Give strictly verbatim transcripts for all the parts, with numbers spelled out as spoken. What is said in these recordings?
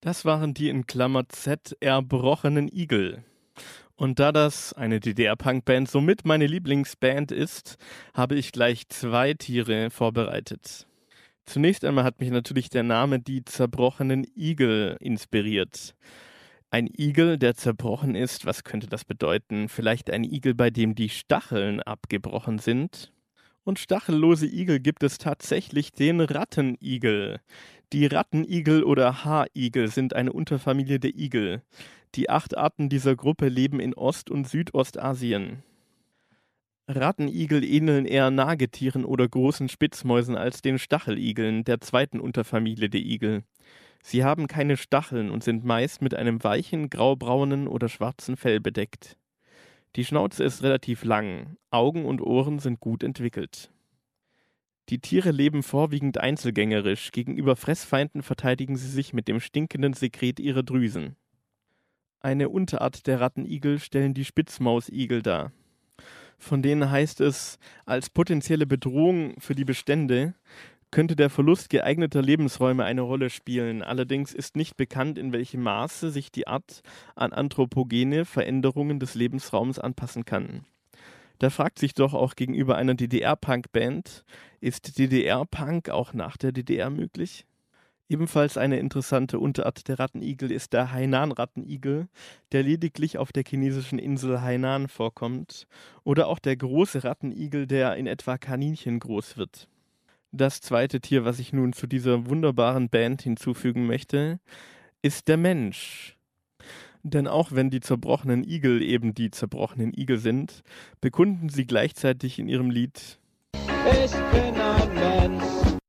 Das waren die in Klammer Z erbrochenen Igel. Und da das eine D D R-Punk-Band somit meine Lieblingsband ist, habe ich gleich zwei Tiere vorbereitet. Zunächst einmal hat mich natürlich der Name die zerbrochenen Igel inspiriert. Ein Igel, der zerbrochen ist, was könnte das bedeuten? Vielleicht ein Igel, bei dem die Stacheln abgebrochen sind? Und stachellose Igel gibt es tatsächlich den Rattenigel. Die Rattenigel oder Haarigel sind eine Unterfamilie der Igel. Die acht Arten dieser Gruppe leben in Ost- und Südostasien. Rattenigel ähneln eher Nagetieren oder großen Spitzmäusen als den Stacheligeln, der zweiten Unterfamilie der Igel. Sie haben keine Stacheln und sind meist mit einem weichen, graubraunen oder schwarzen Fell bedeckt. Die Schnauze ist relativ lang, Augen und Ohren sind gut entwickelt. Die Tiere leben vorwiegend einzelgängerisch, gegenüber Fressfeinden verteidigen sie sich mit dem stinkenden Sekret ihrer Drüsen. Eine Unterart der Rattenigel stellen die Spitzmausigel dar. Von denen heißt es, als potenzielle Bedrohung für die Bestände könnte der Verlust geeigneter Lebensräume eine Rolle spielen. Allerdings ist nicht bekannt, in welchem Maße sich die Art an anthropogene Veränderungen des Lebensraums anpassen kann. Da fragt sich doch auch gegenüber einer D D R-Punk-Band, ist D D R-Punk auch nach der D D R möglich? Ebenfalls eine interessante Unterart der Rattenigel ist der Hainan-Rattenigel, der lediglich auf der chinesischen Insel Hainan vorkommt, oder auch der große Rattenigel, der in etwa Kaninchen groß wird. Das zweite Tier, was ich nun zu dieser wunderbaren Band hinzufügen möchte, ist der Mensch. Denn auch wenn die zerbrochenen Igel eben die zerbrochenen Igel sind, bekunden sie gleichzeitig in ihrem Lied: Ich bin ein Mensch.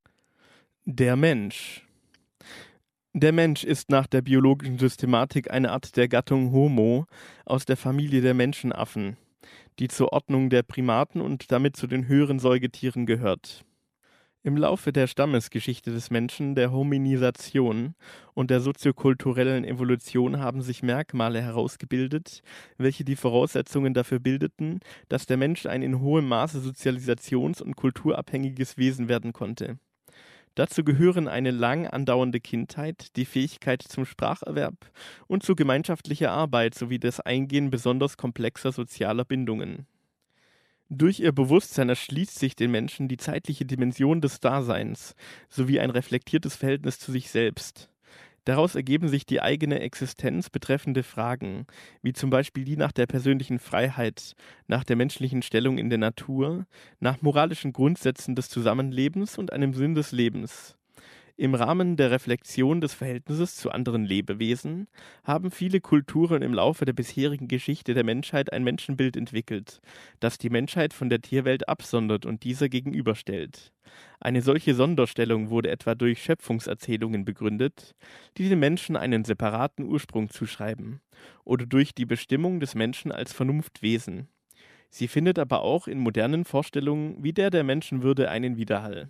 Der Mensch. Der Mensch ist nach der biologischen Systematik eine Art der Gattung Homo aus der Familie der Menschenaffen, die zur Ordnung der Primaten und damit zu den höheren Säugetieren gehört. Im Laufe der Stammesgeschichte des Menschen, der Hominisation und der soziokulturellen Evolution haben sich Merkmale herausgebildet, welche die Voraussetzungen dafür bildeten, dass der Mensch ein in hohem Maße sozialisations- und kulturabhängiges Wesen werden konnte. Dazu gehören eine lang andauernde Kindheit, die Fähigkeit zum Spracherwerb und zu gemeinschaftlicher Arbeit sowie das Eingehen besonders komplexer sozialer Bindungen. Durch ihr Bewusstsein erschließt sich den Menschen die zeitliche Dimension des Daseins sowie ein reflektiertes Verhältnis zu sich selbst. Daraus ergeben sich die eigene Existenz betreffende Fragen, wie zum Beispiel die nach der persönlichen Freiheit, nach der menschlichen Stellung in der Natur, nach moralischen Grundsätzen des Zusammenlebens und einem Sinn des Lebens. Im Rahmen der Reflexion des Verhältnisses zu anderen Lebewesen haben viele Kulturen im Laufe der bisherigen Geschichte der Menschheit ein Menschenbild entwickelt, das die Menschheit von der Tierwelt absondert und dieser gegenüberstellt. Eine solche Sonderstellung wurde etwa durch Schöpfungserzählungen begründet, die den Menschen einen separaten Ursprung zuschreiben, oder durch die Bestimmung des Menschen als Vernunftwesen. Sie findet aber auch in modernen Vorstellungen wie der der Menschenwürde einen Widerhall.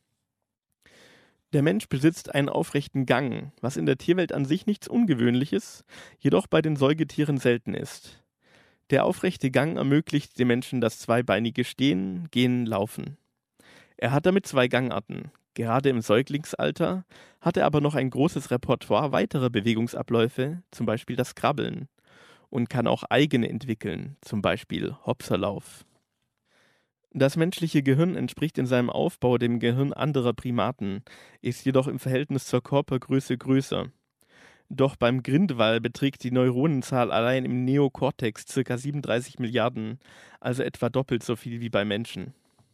Der Mensch besitzt einen aufrechten Gang, was in der Tierwelt an sich nichts Ungewöhnliches, jedoch bei den Säugetieren selten ist. Der aufrechte Gang ermöglicht dem Menschen das zweibeinige Stehen, Gehen, Laufen. Er hat damit zwei Gangarten. Gerade im Säuglingsalter hat er aber noch ein großes Repertoire weiterer Bewegungsabläufe, zum Beispiel das Krabbeln, und kann auch eigene entwickeln, zum Beispiel Hopserlauf. Das menschliche Gehirn entspricht in seinem Aufbau dem Gehirn anderer Primaten, ist jedoch im Verhältnis zur Körpergröße größer. Doch beim Grindwal beträgt die Neuronenzahl allein im Neokortex ca. siebenunddreißig Milliarden, also etwa doppelt so viel wie beim Menschen.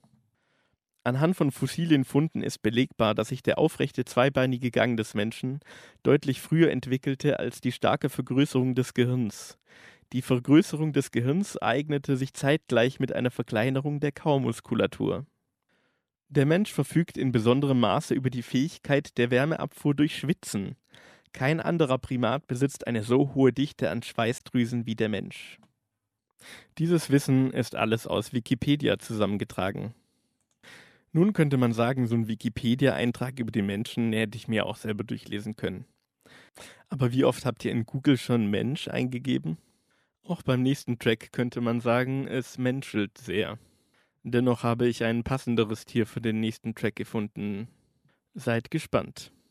Anhand von Fossilienfunden ist belegbar, dass sich der aufrechte zweibeinige Gang des Menschen deutlich früher entwickelte als die starke Vergrößerung des Gehirns. Die Vergrößerung des Gehirns eignete sich zeitgleich mit einer Verkleinerung der Kaumuskulatur. Der Mensch verfügt in besonderem Maße über die Fähigkeit der Wärmeabfuhr durch Schwitzen. Kein anderer Primat besitzt eine so hohe Dichte an Schweißdrüsen wie der Mensch. Dieses Wissen ist alles aus Wikipedia zusammengetragen. Nun könnte man sagen, so ein Wikipedia-Eintrag über den Menschen hätte ich mir auch selber durchlesen können. Aber wie oft habt ihr in Google schon Mensch eingegeben? Auch beim nächsten Track könnte man sagen, es menschelt sehr. Dennoch habe ich ein passenderes Tier für den nächsten Track gefunden. Seid gespannt.